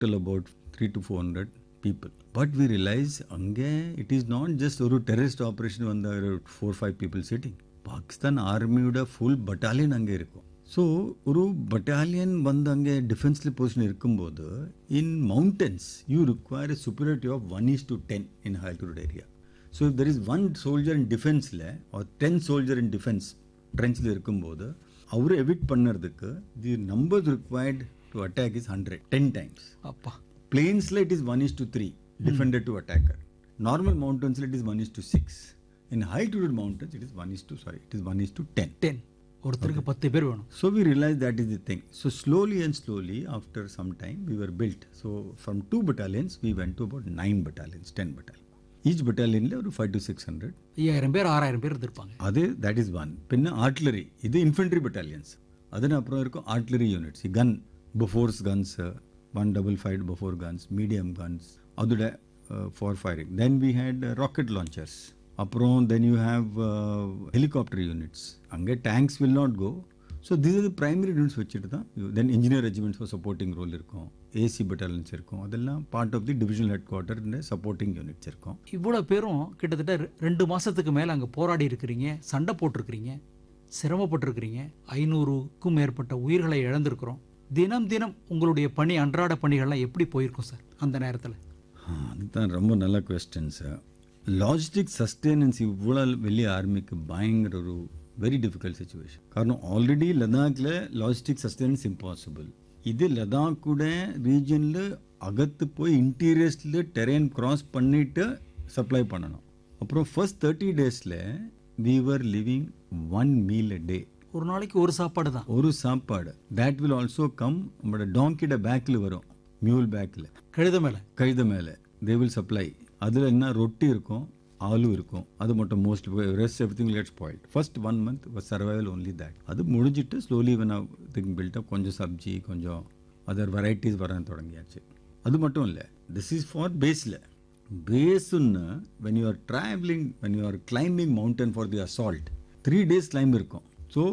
total about 3 to 400 people. But we realize அங்கே it is not just ஒரு terrorist operation வந்த 4-5 people sitting. Pakistan ஆர்மியோட full battalion அங்கே இருக்கும். So ஒரு பட்டாலியன் வந்து அங்கே டிஃபென்ஸில் பொசிஷன் இருக்கும்போது இன் mountains you require superiority of 1:10 in high ஆல்டிட்யூட் area. So if there is 1 soldier in டிஃபென்ஸில் R 10 soldier in defence ட்ரென்ச்சில் இருக்கும்போது அவரை எவிட் பண்ணுறதுக்கு the number required to attack is 10 times. அப்பா பிளேன்ஸில் it is 1:3 Defender to attacker. Normal மவுண்டன்ஸில் it is 1:6. In high ஆல்டிட்யூட் mountains it is 1:10. 10 ஒருத்தருக்கு 10 பேர் வேணும். So we realized that is the thing. So slowly and slowly after some time we were built. So from 2 battalions we went to about 9 battalions, 10 battalions. Each battalion ஒரு 5 to 600. 5000 பேர் 6000 பேர் இருந்திருப்பாங்க. அது that is one. பின்ன artillery இது infantry battalions. அதன் அப்புறம் இருக்கும் artillery units. Gun Bofors guns, 155 Bofors guns, medium guns. அதோட for firing. Then we had rocket launchers. அப்புறம் then you have helicopter units. அங்கே tanks will not go. So these are the primary units வச்சுட்டு தான் then engineer regiments for supporting role இருக்கும், AC battalions இருக்கும், அதெல்லாம் part of the divisional headquarter இந்த supporting units இருக்கும். இவ்வளோ பேரும் கிட்டத்தட்ட 2 மாதத்துக்கு மேலே அங்கே போராடி இருக்கிறீங்க, சண்டை போட்டிருக்கிறீங்க, சிரமப்பட்டிருக்கிறீங்க, 500க்கும் மேற்பட்ட உயிர்களை இழந்திருக்கிறோம். தினம் தினம் உங்களுடைய பணி அன்றாட பணிகள்லாம் எப்படி போயிருக்கும் சார் அந்த நேரத்தில்? அதுதான் ரொம்ப நல்ல கொஸ்டின் சார். லாஜிஸ்டிக் சஸ்டெனன்ஸ் இவ்வளோ வெளிய ஆர்மிக்கு பயங்கர ஒரு வெரி டிஃபிகல்ட் சுச்சுவேஷன். காரணம் ஆல்ரெடி லடாக்ல லாஜிஸ்டிக் சஸ்டெனன்ஸ் இம்பாசிபிள். இது லடாக்கோட ரீஜனில் அகத்து போய் இன்டீரியர்ஸில் டெரெயின் கிராஸ் பண்ணிட்டு சப்ளை பண்ணணும். அப்புறம் first 30 daysல we were living 1 meal a day. ஒரு நாளைக்கு ஒரு சாப்பாடு தான். ஒரு சாப்பாடு. that will also come நம்மளோட டாங்கியோட பேக்கில் வரும், மியூல் பேக்கில், கழுத மேலே they will supply. அதில் என்ன ரொட்டி இருக்கும், ஆலு இருக்கும், அது மட்டும் most rest everything get spoilt. First 1 month was survival only that. அது முடிஞ்சிட்டு slowly when thing build up, கொஞ்சம் சப்ஜி, கொஞ்சம் அதர் வெரைட்டிஸ் வர தொடங்கியாச்சு. அது மட்டும் இல்லை, திஸ் இஸ் ஃபார் பேஸில். பேஸுன்னு when you are traveling, when you are climbing mountain for the assault, 3 days climb இருக்கும். ஸோ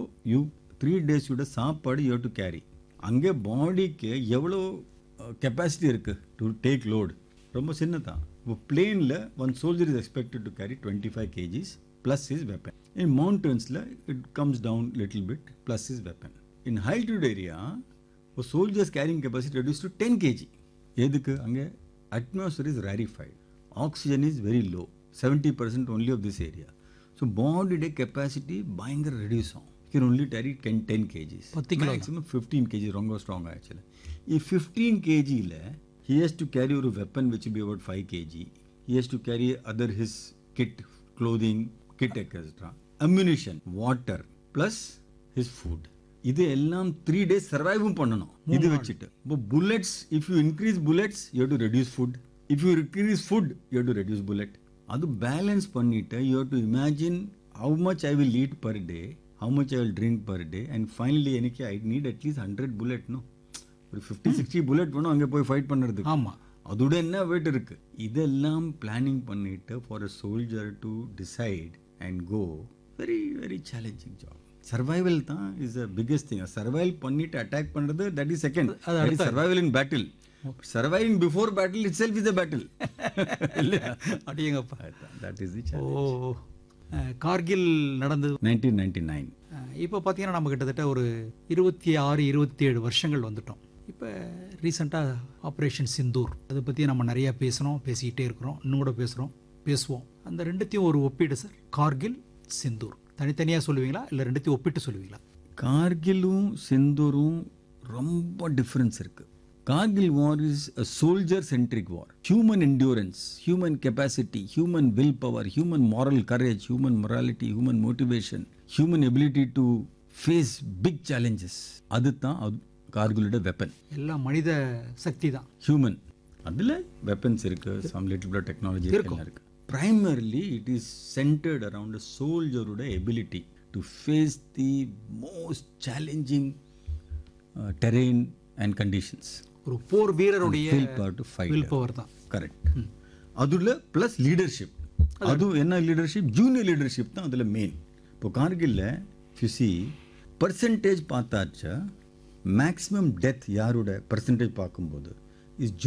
3 days சாப்பாடு you have to carry. அங்கே பாடிக்கு எவ்வளோ கெப்பாசிட்டி இருக்குது டு டேக் லோடு? ரொம்ப சின்னதான். இப்போ பிளேனில் 1 soldier is expected to carry 25 kgs plus his weapon. In mountains it comes down little bit plus his weapon. In high altitude area a soldier's carrying capacity reduced to 10 kg. எதுக்கு? அங்கே atmosphere is rarefied, oxygen is very low, 70% only of this area. So body capacity பயங்கர reduce ஆகும். You can only carry 10 kgs, maximum 15 kg. ரொம்ப strong actually. If 15 kg he has to carry a weapon which will be about 5 kg. He has to carry other his kit, clothing, kit etc. Ammunition, water plus his food. இது எல்லாம் 3 days survive பண்ணணும். இது வச்சிட்டு bullets, if you increase bullets you have to reduce food. If you increase food you have to reduce bullet. அது balance பண்ணிட்டு you have to imagine how much I will eat per day, how much I will drink per day, and finally எனக்கு I need at least 100 bullet. No, ஒரு 50-60 bullet வேணும் அங்கே போய் fight பண்ணுறதுக்கு. ஆமாம், அதோட என்ன வெயிட் இருக்கு. இதெல்லாம் பிளானிங் பண்ணிட்டு for a soldier to decide and go, very very challenging job. Survival தான் is the biggest thing. Survival பண்ணிட்டு அட்டாக் பண்ணுறது that is second. Survival in battle. Surviving before battle it self is a battle. அப்படியேங்கப்பா, that is the challenge. Kargil நடந்தது 1999. இப்போ பார்த்தீங்கன்னா நம்ம கிட்டத்தட்ட ஒரு 26-27 வருஷங்கள் வந்துட்டோம். இப்போ ரீசெண்டாக ஆப்ரேஷன் சிந்தூர், அதை பற்றி நம்ம நிறையா பேசிக்கிட்டே இருக்கிறோம், இன்னும் கூட பேசுவோம். அந்த ரெண்டுத்தையும் ஒரு ஒப்பீடு சார். கார்கில், சிந்தூர் தனித்தனியாக சொல்லுவீங்களா இல்லை ரெண்டுத்தையும் ஒப்பிட்டு சொல்லுவீங்களா? கார்கிலும் சிந்தூரும் ரொம்ப டிஃப்ரென்ஸ் இருக்குது. Kargil war is a soldier-centric war. Human endurance, human capacity, human willpower, human moral courage, human morality, human motivation, human ability to face big challenges. அதுதான் கார்கிலோட வெப்பன். எல்லாம் மனித சக்தி தான், ஹியூமன். அதில் வெப்பன்ஸ் இருக்கு, some little bit of technology இருக்கு. Primarily it is centered around a soldierோட ability to face the most challenging terrain and conditions. ஒரு போர் வீரருடைய will power தான். Correct. அதுல பிளஸ் லீடர்ஷிப். அது என்ன லீடர்ஷிப்? ஜூனியர் லீடர்ஷிப் தான் அதில் மெயின். இப்போ கார்கில்ல ஃபிசி பர்சன்டேஜ் பார்த்தாச்சா, மேக்ஸிமம் டெத் யாரோட பர்சன்டேஜ் பார்க்கும்போது இஸ்